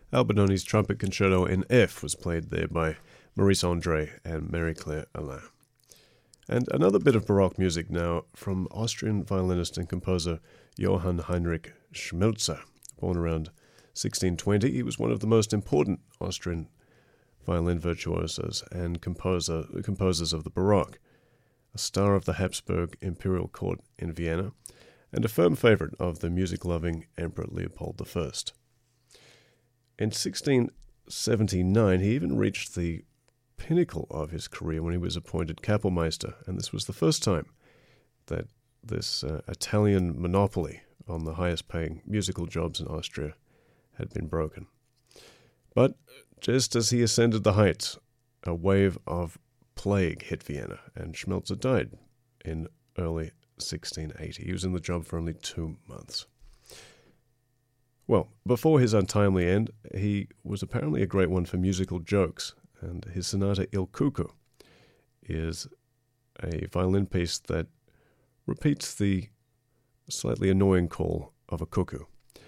Albinoni's Trumpet Concerto in F was played there by Maurice Andre and Marie-Claire Alain. And another bit of Baroque music now from Austrian violinist and composer Johann Heinrich Schmelzer. Born around 1620, he was one of the most important Austrian violin virtuosos and composers of the Baroque, a star of the Habsburg imperial court in Vienna, and a firm favorite of the music-loving Emperor Leopold I. In 1679, he even reached the pinnacle of his career when he was appointed Kapellmeister, and this was the first time that this Italian monopoly on the highest-paying musical jobs in Austria had been broken. But just as he ascended the heights, a wave of plague hit Vienna, and Schmelzer died in early 1680. He was in the job for only 2 months. Well, before his untimely end, he was apparently a great one for musical jokes, and his sonata Il Cuckoo is a violin piece that repeats the slightly annoying call of a cuckoo.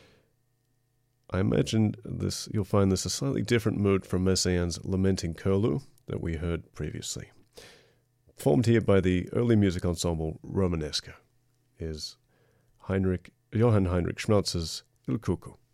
I imagine you'll find this a slightly different mood from Messiaen's Lamenting Curlew that we heard previously. Formed here by the early music ensemble Romanesca is Johann Heinrich Schmelzer's Il Cuckoo.